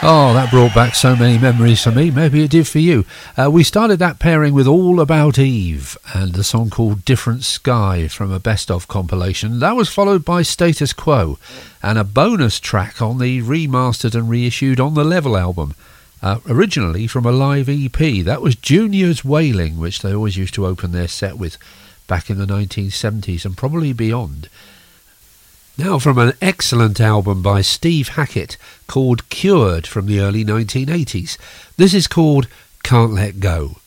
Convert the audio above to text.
Oh, that brought back so many memories for me. Maybe it did for you. We started that pairing with All About Eve and the song called Different Sky from a Best Of compilation. That was followed by Status Quo and a bonus track on the remastered and reissued On The Level album, originally from a live EP. That was Junior's Wailing, which they always used to open their set with back in the 1970s and probably beyond. Now from an excellent album by Steve Hackett called Cured from the early 1980s. This is called Can't Let Go.